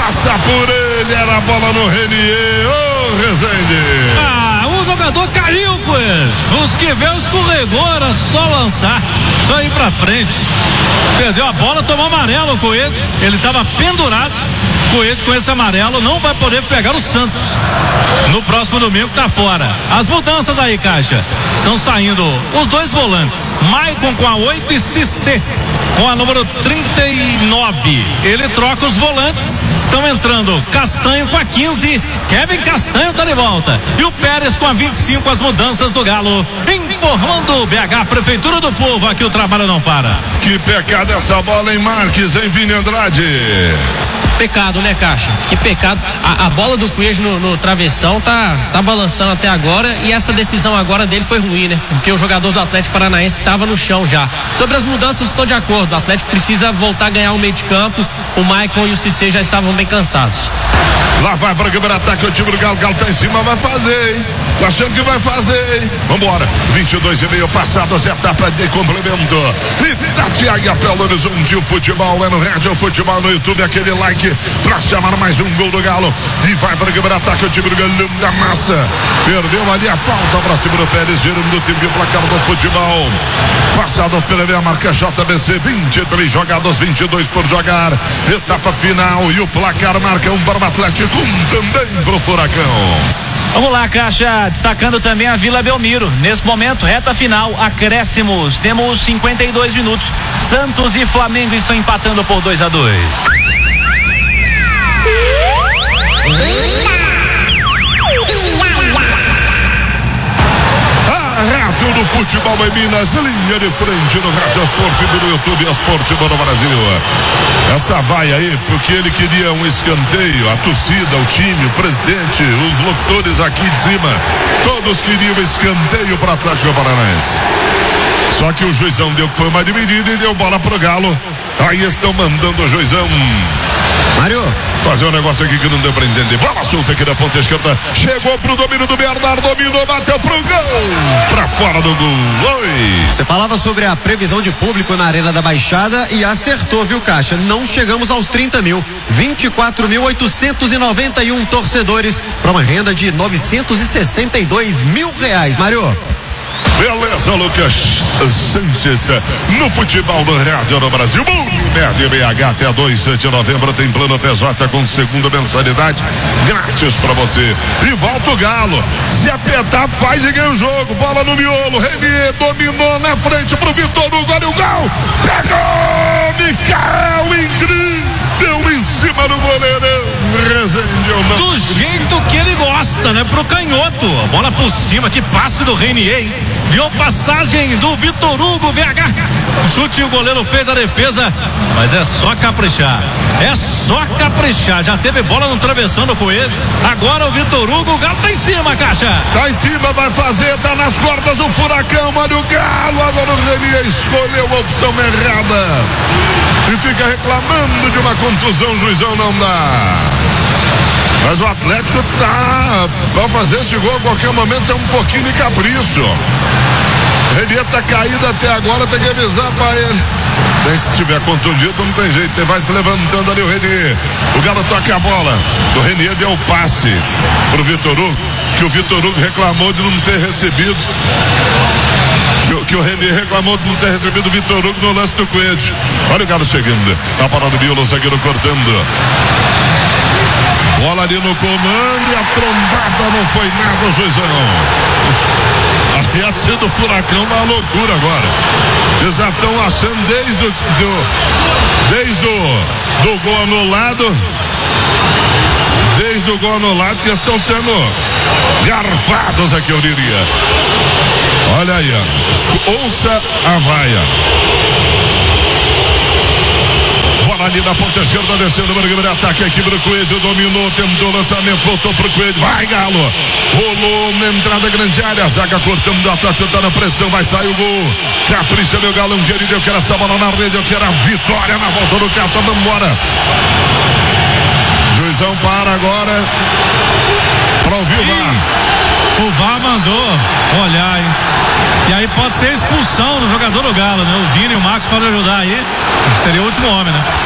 passa por ele, era a bola no Renier. Ô, Rezende. O jogador caiu, Coelho. Os que veio escorregou, era só lançar, só ir pra frente. Perdeu a bola, tomou amarelo o Coelho. Ele estava pendurado. Coelho com esse amarelo não vai poder pegar o Santos. No próximo domingo tá fora. As mudanças aí, Caixa. Estão saindo os dois volantes. Maicon com a 8 e Cissé com a número 39. Ele troca os volantes. Estão entrando Castanho com a 15. Kevin Castanho tá de volta. E o Pérez com a 25, as mudanças do Galo. Informando o BH, Prefeitura do Povo, aqui o trabalho não para. Que pecado essa bola, hein, Marques, em Vini Andrade. Pecado, né, Caixa? Que pecado. A bola do Coelho no travessão tá balançando até agora, e essa decisão agora dele foi ruim, né? Porque o jogador do Atlético Paranaense estava no chão já. Sobre as mudanças, estou de acordo. O Atlético precisa voltar a ganhar o meio de campo. O Maicon e o Cissé já estavam bem cansados. Lá vai para o ataque, o time do Galo. Galo tá em cima, vai fazer, hein? Tá achando que vai fazer, hein? Vambora. 22,5 passadas, etapa de complemento. Itatiaia, Belo Horizonte, o futebol é no Rádio Futebol no YouTube. Aquele like pra chamar mais um gol do Galo. E vai para o ataque, o time do Galo da Massa. Perdeu ali a falta pra cima do Pérez, girando o time, o placar do futebol. Passado pela minha marca JBC, 23 jogados, 22 por jogar. Etapa final e o placar marca um para o Atlético, também pro Furacão. Vamos lá, Caixa, destacando também a Vila Belmiro. Nesse momento, reta final, acréscimos. Temos 52 minutos. Santos e Flamengo estão empatando por 2-2. Rádio do Futebol em Minas, linha de frente no Rádio Esportivo do YouTube Esportivo no Brasil. Essa vai aí porque ele queria um escanteio, a torcida, o time, o presidente, os locutores aqui de cima, todos queriam escanteio para Atlético Paranaense. Só que o juizão deu que foi uma dividida e deu bola pro Galo. Aí estão mandando o juizão Mário, fazer um negócio aqui que não deu pra entender. Bola solta aqui na ponta esquerda. Chegou pro domínio do Bernardo, dominou, bateu pro gol. Pra fora do gol. Oi. Você falava sobre a previsão de público na Arena da Baixada e acertou, viu, Caixa? Não chegamos aos 30 mil. 24.891 torcedores para uma renda de 962 mil reais, Mário. Beleza, Lucas Sanches, no futebol do Rádio no Brasil. Média BH até 2 de novembro tem plano PJ com segunda mensalidade grátis pra você. E volta o Galo. Se apertar, faz e ganha o jogo. Bola no miolo. Renier dominou na frente pro Vitor Hugo. Olha o gol. Pegou! Michael Incrível em cima do goleirão. Do jeito que ele gosta, né? Pro canhoto. A bola por cima, que passe do Renier, hein? Viu passagem do Vitor Hugo, VH. O chute e o goleiro fez a defesa, mas é só caprichar. É só caprichar. Já teve bola no travessão do Coelho. Agora o Vitor Hugo, o Galo tá em cima, Caixa. Tá em cima, vai fazer, tá nas cordas o Furacão, olha o Galo. Agora o Renier escolheu a opção errada. E fica reclamando de uma contusão, juizão não dá. Mas o Atlético tá pra fazer esse gol a qualquer momento, é um pouquinho de capricho. Renier tá caído até agora, tem que avisar pra ele. Nem se tiver contundido, não tem jeito, ele vai se levantando ali o Renier. O Galo toca a bola. O Renier deu o passe pro Vitor Hugo, que o Vitor Hugo reclamou de não ter recebido. Que o Renier reclamou de não ter recebido o Vitor Hugo no lance do Coelho. Olha o Galo chegando. Na parada do Biolo, o zagueiro cortando. Bola ali no comando e a trombada não foi nada, juizão. A reação do Furacão uma loucura agora. Eles já estão achando desde o gol anulado. Desde o gol anulado que estão sendo garfados aqui, eu diria. Olha aí, ó. Ouça a vaia. Ali na ponta esquerda, descendo o primeiro ataque, a equipe do Coelho dominou, tentou o lançamento, voltou pro Coelho, vai Galo, rolou na entrada grande área, a zaga cortando do Atlético, tá na pressão, vai sair o gol, capricha meu Galão querido, eu quero essa bola na rede, eu quero a vitória na volta do Caixa, vamos embora. Juizão para agora, pra ouvir o VAR. O VAR mandou olhar, hein? E aí pode ser expulsão do jogador do Galo, né? O Vini e o Max podem ajudar aí. Seria o último homem, né?